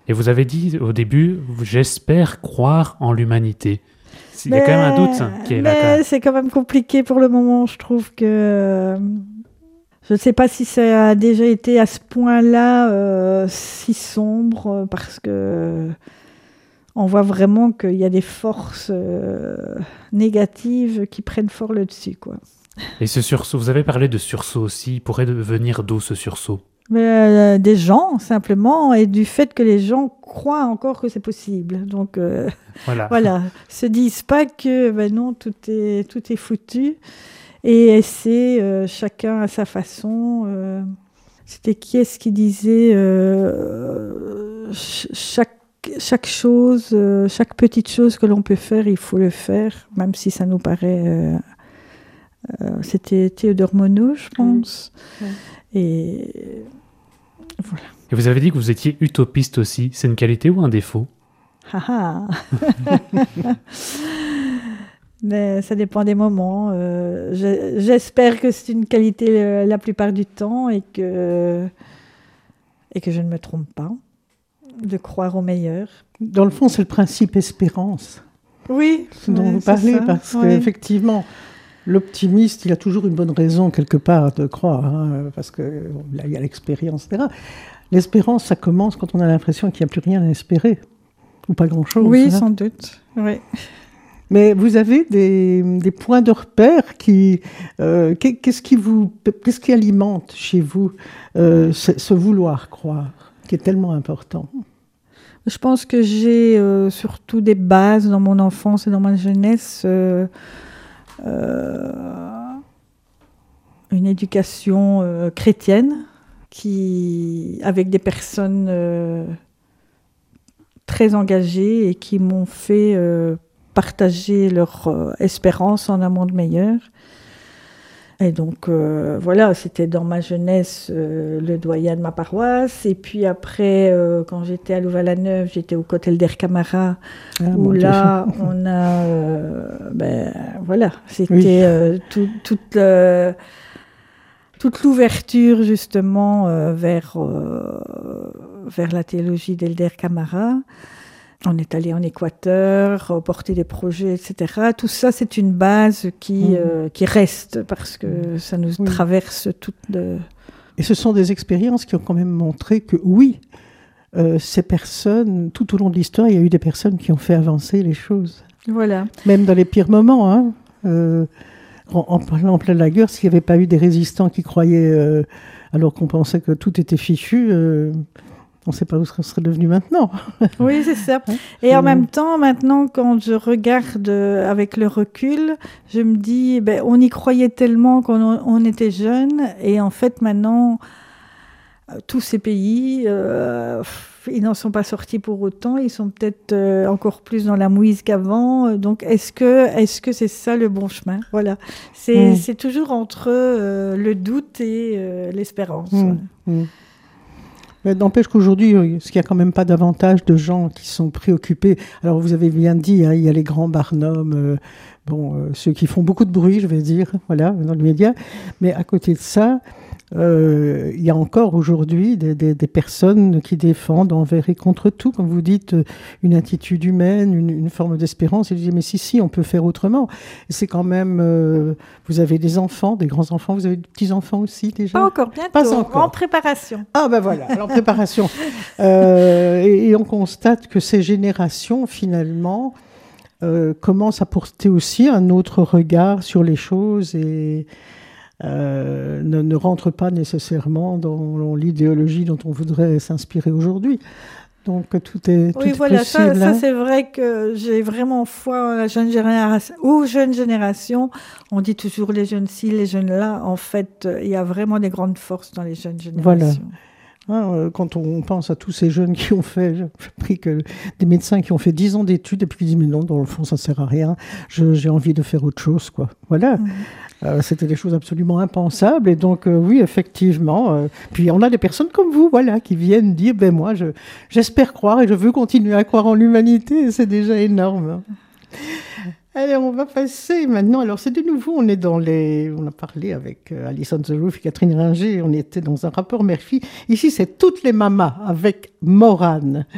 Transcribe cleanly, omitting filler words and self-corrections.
Et vous avez dit au début, j'espère croire en l'humanité. Il y a quand même un doute qui est là. Mais c'est quand même compliqué pour le moment. Je trouve que... je ne sais pas si ça a déjà été à ce point-là si sombre, parce que on voit vraiment qu'il y a des forces négatives qui prennent fort le dessus, quoi. Et ce sursaut, vous avez parlé de sursaut aussi. Il pourrait venir d'où ce sursaut? Mais, des gens, simplement, et du fait que les gens croient encore que c'est possible. Donc, voilà. Se disent pas que non, tout est foutu. Et essaient, chacun à sa façon. C'était qui est-ce qui disait chaque chose, chaque petite chose que l'on peut faire, il faut le faire, même si ça nous paraît... c'était Théodore Monod, je pense. Oui. Et voilà. Et vous avez dit que vous étiez utopiste aussi. C'est une qualité ou un défaut? Mais ça dépend des moments. J'espère que c'est une qualité la plupart du temps et que je ne me trompe pas, de croire au meilleur. Dans le fond, c'est le principe espérance. Oui. Dont vous parlez, parce qu'effectivement, l'optimiste, il a toujours une bonne raison quelque part de croire, parce que là, il y a l'expérience, etc. L'espérance, ça commence quand on a l'impression qu'il n'y a plus rien à espérer, ou pas grand-chose. Oui, sans doute. Oui. Mais vous avez des points de repère qu'est-ce qui alimente chez vous ce vouloir croire, qui est tellement important? Je pense que j'ai surtout des bases dans mon enfance et dans ma jeunesse, une éducation chrétienne, avec des personnes très engagées et qui m'ont fait partager leur espérance en un monde meilleur. Et donc, voilà, c'était dans ma jeunesse le doyen de ma paroisse. Et puis après, quand j'étais à Louvain-la-Neuve, j'étais au Cotel d'Air Camara, où là, on a... voilà, c'était toute l'ouverture, justement, vers la théologie d'Elder Camara. On est allé en Équateur, porter des projets, etc. Tout ça, c'est une base qui reste, parce que ça nous traverse toutes de... Et ce sont des expériences qui ont quand même montré que oui, ces personnes, tout au long de l'histoire, il y a eu des personnes qui ont fait avancer les choses. Voilà. Même dans les pires moments, en plein la guerre, s'il n'y avait pas eu des résistants qui croyaient, alors qu'on pensait que tout était fichu... on ne sait pas où ce serait devenu maintenant. Oui, c'est ça. Et en même temps, maintenant, quand je regarde avec le recul, je me dis, on y croyait tellement quand on était jeune. Et en fait, maintenant, tous ces pays, ils n'en sont pas sortis pour autant. Ils sont peut-être encore plus dans la mouise qu'avant. Donc, est-ce que c'est ça le bon chemin? Voilà. C'est toujours entre le doute et l'espérance. Mais n'empêche qu'aujourd'hui, il n'y a quand même pas davantage de gens qui sont préoccupés. Alors, vous avez bien dit, il y a les grands Barnum, ceux qui font beaucoup de bruit, je vais dire, voilà, dans les médias. Mais à côté de ça, il y a encore aujourd'hui des personnes qui défendent envers et contre tout, comme vous dites, une attitude humaine, une forme d'espérance. Et je dis, mais si, on peut faire autrement. Et c'est quand même... vous avez des enfants, des grands-enfants, vous avez des petits-enfants aussi déjà? Pas encore, bientôt, pas encore. En préparation. Ah ben voilà, en préparation. Et on constate que ces générations, finalement, commencent à porter aussi un autre regard sur les choses et... ne rentre pas nécessairement dans l'idéologie dont on voudrait s'inspirer aujourd'hui. Donc tout est voilà, possible. Ça c'est vrai que j'ai vraiment foi à la jeune génération. Aux jeunes générations, on dit toujours les jeunes ci, les jeunes là. En fait, il y a vraiment des grandes forces dans les jeunes générations. Voilà. Quand on pense à tous ces jeunes qui ont fait, j'ai appris que des médecins qui ont fait 10 ans d'études et puis qui disent mais non, dans le fond ça ne sert à rien, j'ai envie de faire autre chose, quoi. Voilà. C'était des choses absolument impensables et donc oui, effectivement. Puis on a des personnes comme vous, voilà, qui viennent dire moi j'espère croire et je veux continuer à croire en l'humanité et c'est déjà énorme. Allez, on va passer maintenant. Alors, c'est de nouveau, on a parlé avec Alice on the Roof et Catherine Ringer, on était dans un rapport Murphy. Ici, c'est Toutes les mamas avec Morane.